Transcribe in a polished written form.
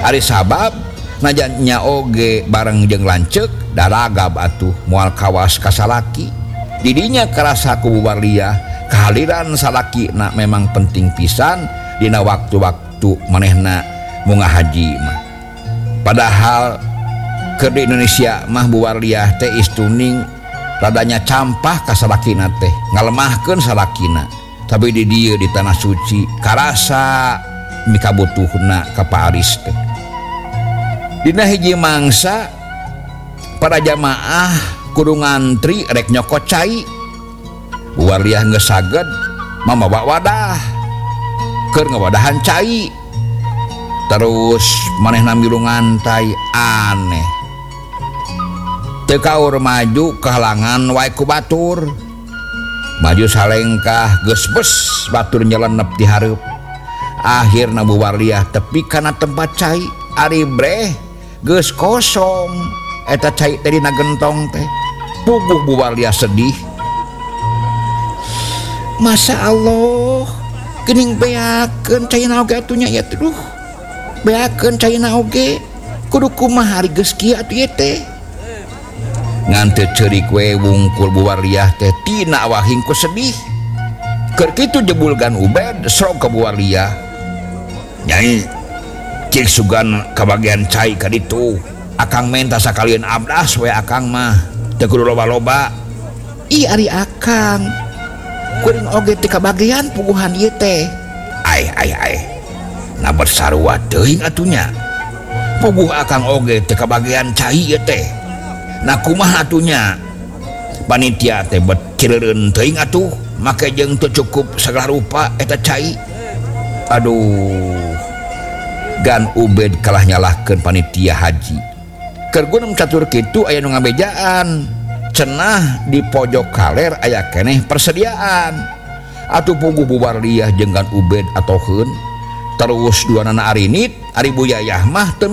Ari sabab najannya oge bareng jeung lancek daragab atuh moal kawas kasalaki didinya kerasa kububar liah kehadiran salaki na memang penting pisan dina waktu-waktu manehna munggah haji mah. Padahal ke di Indonesia mah bubar liah teh istuning radanya campah ka salakina teh ngalemahkeun salakina, tapi di dieu di tanah suci karasa mikabutuhna ka paaris teh. Dina hiji mangsa para jamaah kudu ngantri rek nyokot cai. Bubar liah geus saged mamawa wadah keur ngawadahan cai. Terus manehna milu ngantai aneh. Teu kaur maju kehalangan wae ku batur. Maju salengkah geus bes batur nyelenep di hareup. Akhirna bubar liah tepi kana tempat cai ari breh geus kosong eta cai teh dina gentong teh. Puguh bubar liah sedih. Masya Allah geuning beakeun cai naoge atunya ya tuh. Beakeun cai naoge kudu kumaha ari geus kieu atuh ieu teh. Ngan teu ceurik we wungkul bubar liah teh tina wahing ku sedih. Keur kitu jebulgan Ubed srog ka bubar liah. Nyai cik sugan kabagian cai ka ditu. Akang menta sakalian abdas we akang mah. Teu kudu loba-loba. Ih ari akang. Kuring oge teh kabagian puguhan ieu teh. Ai. Na bersarua teuing atunya. Puguh akang oge teh kabagian cai ieu teh. Nah kumaha atunya panitia teh becileureun teuing atuh make jeung teu cukup sagala rupa eta cai. Aduh gan Ubed kalah nyalahkeun panitia haji. Keur gunung catur kitu aya nu ngabejaan cenah di pojok kaler aya keneh persediaan. Atuh puguh bubar liah jeung gan Ubed atoheun terus duanana arinit ari buyayah mah teu